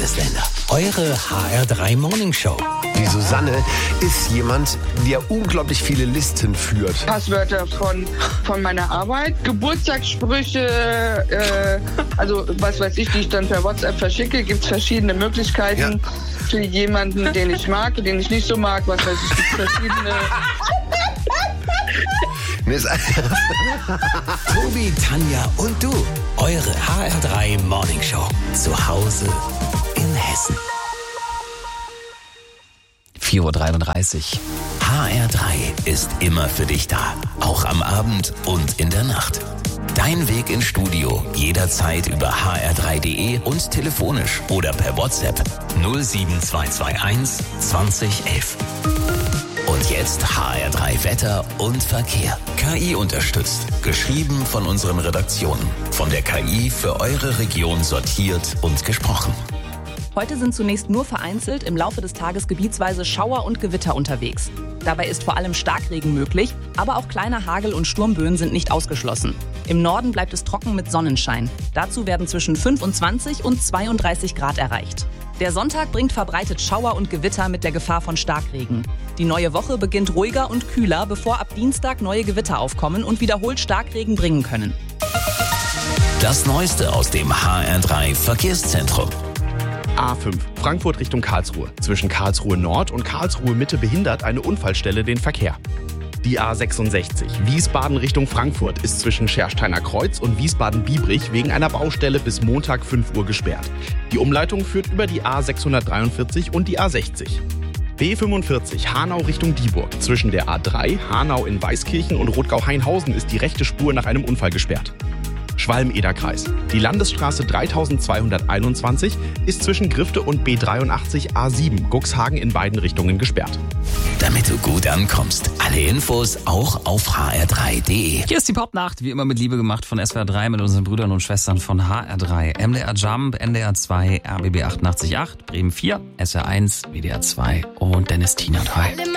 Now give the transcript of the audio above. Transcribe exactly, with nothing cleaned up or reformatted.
Bundesländer. Eure H R drei Morning Show. Die Susanne ist jemand, der unglaublich viele Listen führt. Passwörter von, von meiner Arbeit, Geburtstagssprüche, äh, also was weiß ich, die ich dann per WhatsApp verschicke. Gibt es verschiedene Möglichkeiten Ja. für jemanden, den ich mag, den ich nicht so mag. Was weiß ich, gibt verschiedene... Mir ist Tobi, Tanja und du. Eure H R drei Morning Show. Zu Hause in Hessen. vier Uhr dreiunddreißig. H R drei ist immer für dich da. Auch am Abend und in der Nacht. Dein Weg ins Studio jederzeit über h r drei punkt d e und telefonisch oder per WhatsApp null sieben zwei zwei eins zwanzig elf. Und jetzt H R drei Wetter und Verkehr. K I unterstützt. Geschrieben von unseren Redaktionen. Von der K I für eure Region sortiert und gesprochen. Heute sind zunächst nur vereinzelt im Laufe des Tages gebietsweise Schauer und Gewitter unterwegs. Dabei ist vor allem Starkregen möglich, aber auch kleine Hagel- und Sturmböen sind nicht ausgeschlossen. Im Norden bleibt es trocken mit Sonnenschein. Dazu werden zwischen fünfundzwanzig und zweiunddreißig Grad erreicht. Der Sonntag bringt verbreitet Schauer und Gewitter mit der Gefahr von Starkregen. Die neue Woche beginnt ruhiger und kühler, bevor ab Dienstag neue Gewitter aufkommen und wiederholt Starkregen bringen können. Das Neueste aus dem H R drei Verkehrszentrum. A fünf, Frankfurt Richtung Karlsruhe. Zwischen Karlsruhe Nord und Karlsruhe Mitte behindert eine Unfallstelle den Verkehr. Die A sechsundsechzig, Wiesbaden Richtung Frankfurt, ist zwischen Schersteiner Kreuz und Wiesbaden-Biebrich wegen einer Baustelle bis Montag fünf Uhr gesperrt. Die Umleitung führt über die A sechshundertdreiundvierzig und die A sechzig. B fünfundvierzig, Hanau Richtung Dieburg. Zwischen der A drei, Hanau in Weißkirchen und Rotgau-Hainhausen ist die rechte Spur nach einem Unfall gesperrt. Schwalm-Eder-Kreis. Die Landesstraße dreitausendzweihunderteinundzwanzig ist zwischen Grifte und B dreiundachtzig A sieben Cuxhagen in beiden Richtungen gesperrt. Damit du gut ankommst. Alle Infos auch auf h r drei punkt d e. Hier ist die Popnacht, wie immer mit Liebe gemacht von S W R drei mit unseren Brüdern und Schwestern von H R drei. M D R Jump, N D R zwei, R B B achtundachtzig Komma acht, Bremen vier, S R eins, W D R zwei und Dennis Tienertal.